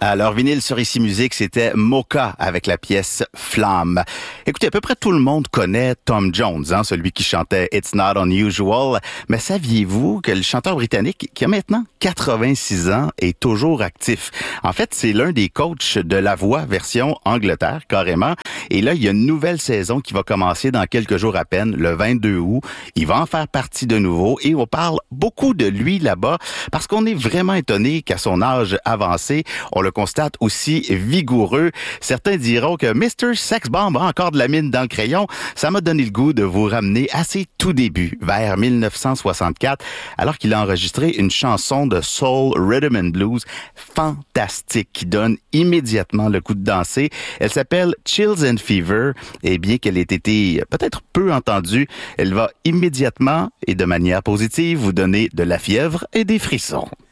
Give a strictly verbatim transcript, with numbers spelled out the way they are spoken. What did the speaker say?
Alors, vinyle sur Ici Musique, c'était Mocha avec la pièce Flamme. Écoutez, à peu près tout le monde connaît Tom Jones, hein, celui qui chantait It's Not Unusual. Mais saviez-vous que le chanteur britannique, qui a maintenant quatre-vingt-six ans, est toujours actif? En fait, c'est l'un des coachs de La Voix version Angleterre, carrément. Et là, il y a une nouvelle saison qui va commencer dans quelques jours à peine, le vingt-deux août. Il va en faire partie de nouveau et on parle beaucoup de lui là-bas parce qu'on est vraiment étonné qu'à son âge avancé, on le constate aussi vigoureux. Certains diront que mister Sexbomb a encore de la mine dans le crayon. Ça m'a donné le goût de vous ramener à ses tout débuts, vers dix-neuf cent soixante-quatre, alors qu'il a enregistré une chanson de soul rhythm and blues fantastique qui donne immédiatement le coup de danser. Elle s'appelle Chills and Fever et bien qu'elle ait été peut-être peu entendue, elle va immédiatement et de manière positive vous donner de la fièvre et des frissons.